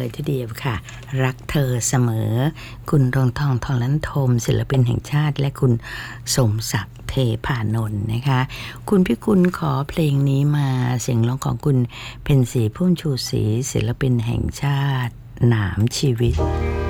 เลยทีเดียวค่ะรักเธอเสมอคุณรองทองทองลันทมศิลปินแห่งชาติและคุณสมศักดิ์เทพานนท์นะคะคุณพิกุลขอเพลงนี้มาเสียงร้องของคุณเพ็ญศรีพุ่มชูศรีศิลปินแห่งชาติหนามชีวิต